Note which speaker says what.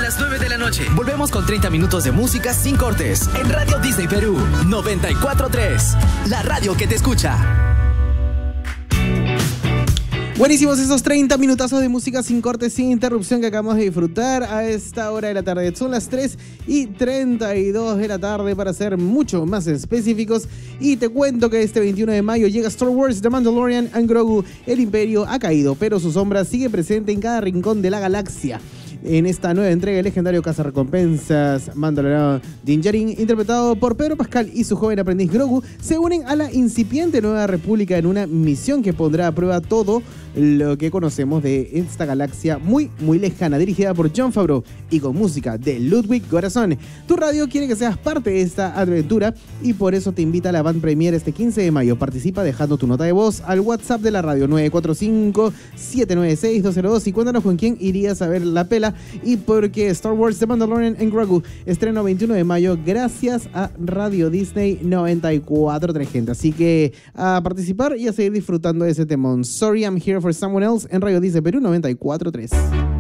Speaker 1: las 9 de la noche.
Speaker 2: Volvemos con 30 minutos de música sin cortes en Radio Disney Perú 94.3, la radio que te escucha.
Speaker 3: Buenísimos esos 30 minutazos de música sin cortes, sin interrupción que acabamos de disfrutar a esta hora de la tarde. Son las 3:32 de la tarde para ser mucho más específicos. Y te cuento que este 21 de mayo llega Star Wars The Mandalorian and Grogu. El Imperio ha caído, pero su sombra sigue presente en cada rincón de la galaxia. En esta nueva entrega, el legendario cazarrecompensas Mandalorian Din Djarin, interpretado por Pedro Pascal, y su joven aprendiz Grogu se unen a la incipiente Nueva República en una misión que pondrá a prueba todo lo que conocemos de esta galaxia muy, muy lejana, dirigida por Jon Favreau y con música de Ludwig Göransson. Tu radio quiere que seas parte de esta aventura y por eso te invita a la Band Premiere este 15 de mayo. Participa dejando tu nota de voz al WhatsApp de la radio 945-796-202 y cuéntanos con quién irías a ver la pela y por qué. Star Wars The Mandalorian and Grogu, estreno 21 de mayo gracias a Radio Disney 94.3, gente. Así que a participar y a seguir disfrutando de ese temón. Sorry I'm Here for Someone Else en Radio Disney Perú 94.3.